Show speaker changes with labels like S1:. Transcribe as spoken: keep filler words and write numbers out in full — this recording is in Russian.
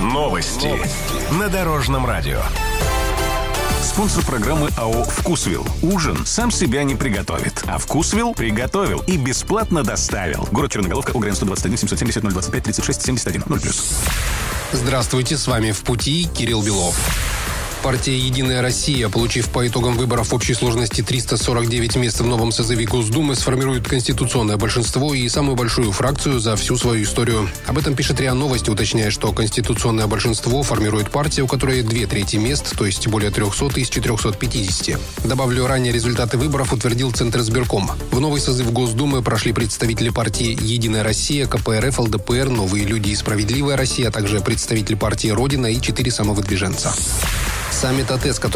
S1: Новости на Дорожном радио.
S2: Спонсор программы АО «Вкусвилл». Ужин сам себя не приготовит, а «Вкусвилл» приготовил и бесплатно доставил. Город Черноголовка, УГРН сто двадцать один семьсот семьдесят ноль двадцать пять тридцать шесть семьдесят один ноль плюс.
S3: Здравствуйте, с вами «В пути» Кирилл Белов. Партия «Единая Россия», получив по итогам выборов в общей сложности триста сорок девять мест в новом созыве Госдумы, сформирует конституционное большинство и самую большую фракцию за всю свою историю. Об этом пишет РИА Новости, уточняя, что конституционное большинство формирует партия, у которой две трети мест, то есть более трехсот из четырехсот пятидесяти. Добавлю, ранее результаты выборов утвердил Центризбирком. В новый созыв Госдумы прошли представители партии «Единая Россия», КПРФ, ЛДПР, «Новые люди» и «Справедливая Россия», а также представители партии «Родина» и четыре самовыдвиженца. Саммит АТЭС, который